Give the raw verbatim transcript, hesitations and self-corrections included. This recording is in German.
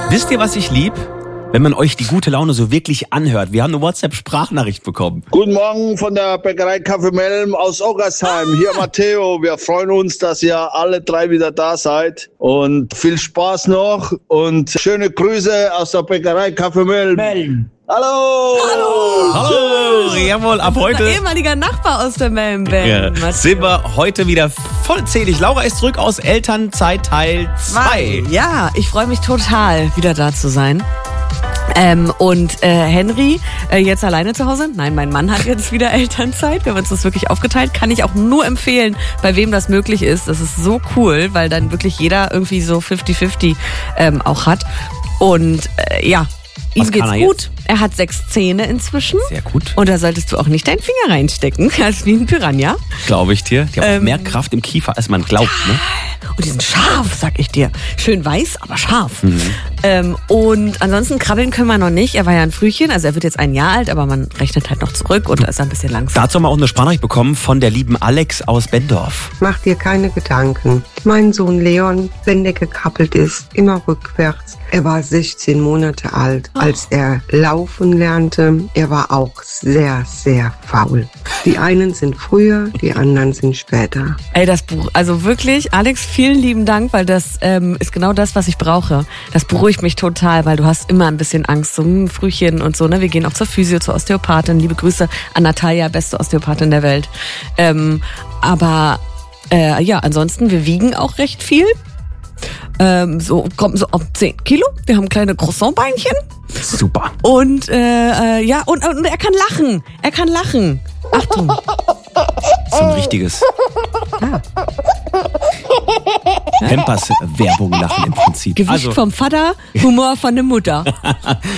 Wisst ihr, was ich lieb? Wenn man euch die gute Laune so wirklich anhört. Wir haben eine WhatsApp-Sprachnachricht bekommen. Guten Morgen von der Bäckerei Kaffee Melm aus Oggersheim. Hier Matteo. Wir freuen uns, dass ihr alle drei wieder da seid. Und viel Spaß noch und schöne Grüße aus der Bäckerei Kaffee Melm. Melm. Hallo! Hallo! Hallo! Jawohl, ab heute... Unser ehemaliger Nachbar aus der Melm-Band. Ja, sind wir heute wieder vollzählig. Laura ist zurück aus Elternzeit Teil zwei. Ja, ich freue mich total, wieder da zu sein. Ähm, und äh, Henry, äh, jetzt alleine zu Hause? Nein, mein Mann hat jetzt wieder Elternzeit. Wir haben uns das wirklich aufgeteilt. Kann ich auch nur empfehlen, bei wem das möglich ist. Das ist so cool, weil dann wirklich jeder irgendwie so fifty fifty ähm, auch hat. Und äh, ja, ihm geht's er gut. Er hat sechs Zähne inzwischen. Sehr gut. Und da solltest du auch nicht deinen Finger reinstecken. Er ist wie ein Piranha. Glaube ich dir. Die haben Ähm, auch mehr Kraft im Kiefer, als man glaubt. Ne? Und die sind scharf, sag ich dir. Schön weiß, aber scharf. Mhm. Ähm, und ansonsten krabbeln können wir noch nicht. Er war ja ein Frühchen, also er wird jetzt ein Jahr alt, aber man rechnet halt noch zurück und da ist er ein bisschen langsam. Dazu haben wir auch eine Sprachnachricht bekommen von der lieben Alex aus Bendorf. Mach dir keine Gedanken. Mein Sohn Leon, wenn der gekrabbelt ist, immer rückwärts. Er war sechzehn Monate alt, als er laufen lernte. Er war auch sehr, sehr faul. Die einen sind früher, die anderen sind später. Ey, das Buch, also wirklich, Alex, vielen lieben Dank, weil das ähm, ist genau das, was ich brauche. Das beruhigt mich total, weil du hast immer ein bisschen Angst, so ein Frühchen und so, ne? Wir gehen auch zur Physio, zur Osteopathin. Liebe Grüße an Natalia, beste Osteopathin der Welt. Ähm, aber äh, ja, ansonsten, wir wiegen auch recht viel. Ähm, so kommen so auf zehn Kilo. Wir haben kleine Croissantbeinchen. Super. Und äh, äh, ja, und, und er kann lachen. Er kann lachen. Achtung. So ein richtiges Ja. Pampers-Werbung lachen im Prinzip. Gewicht Also, vom Vater, Humor von der Mutter.